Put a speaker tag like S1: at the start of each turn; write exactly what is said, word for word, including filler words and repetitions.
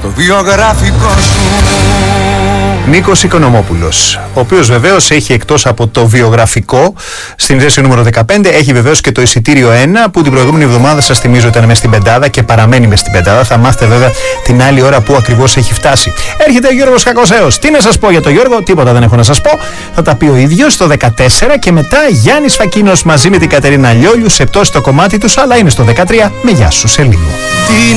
S1: το βιογραφικό σου.
S2: Νίκος Οικονομόπουλος, ο οποίος βεβαίως έχει εκτός από το βιογραφικό στην θέση νούμερο δεκαπέντε, έχει βεβαίως και το εισιτήριο ένα που την προηγούμενη εβδομάδα, σας θυμίζω, ήταν μες στην πεντάδα και παραμένει μες στην πεντάδα. Θα μάθετε βέβαια την άλλη ώρα που ακριβώς έχει φτάσει. Έρχεται ο Γιώργος Κακοσέος. Τι να σας πω για τον Γιώργο, τίποτα δεν έχω να σας πω. Θα τα πει ο ίδιος το δεκατέσσερα και μετά Γιάννης Φακίνος μαζί με την Κατερίνα Λιόλιου σε πτώση το κομμάτι τους, αλλά είναι στο δεκατρία με γεια σου σε λίγο.